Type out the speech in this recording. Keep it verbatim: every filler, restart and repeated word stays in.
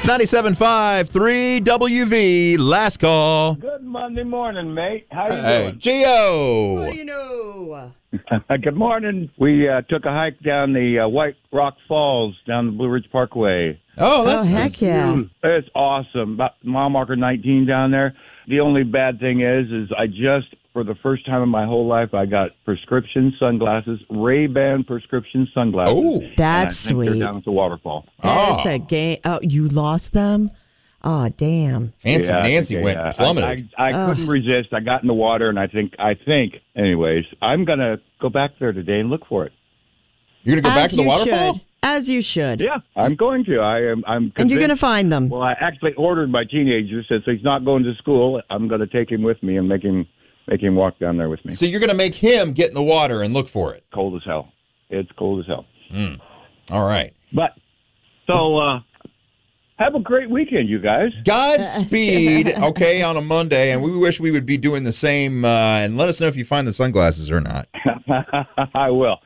ninety-seven point five, three W V. Last call. Good Monday morning, mate. How you Hey, doing? Gio. What do you know? Good morning. We uh, took a hike down the uh, White Rock Falls, down the Blue Ridge Parkway. Oh, that's oh, nice. heck yeah. It's awesome. About mile marker nineteen down there. The only bad thing is, is I just, for the first time in my whole life, I got prescription sunglasses, Ray-Ban prescription sunglasses. Oh, That's and I think sweet. They're down at the waterfall. That's Oh. a game. Oh, you lost them? Oh, damn. Fancy Yeah, I Nancy think, went uh, plummeted. I, I, I Ugh. couldn't resist. I got in the water, and I think, I think, anyways, I'm going to go back there today and look for it. You're going to go As back to the you waterfall? should. As you should. Yeah, I'm going to. I am. I'm. And you're going to convinced- find them. Well, I actually ordered my teenager since he's not going to school. I'm going to take him with me and make him make him walk down there with me. So you're going to make him get in the water and look for it. Cold as hell. It's cold as hell. All right. But so uh, have a great weekend, you guys. Godspeed, okay, on a Monday, and we wish we would be doing the same. Uh, and let us know if you find the sunglasses or not. I will.